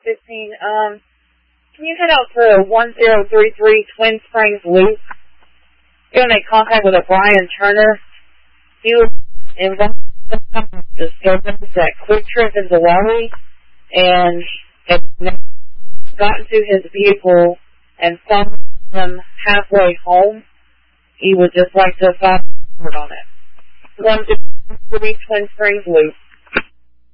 15. Can you head out to 1033 Twin Springs Loop? You're going to make contact with a Brian Turner. He was involved in some disturbance at Quick Trip in Zouali, and had gotten to his vehicle and found him halfway home. He would just like to find out on it. 123 Twin Springs Loop.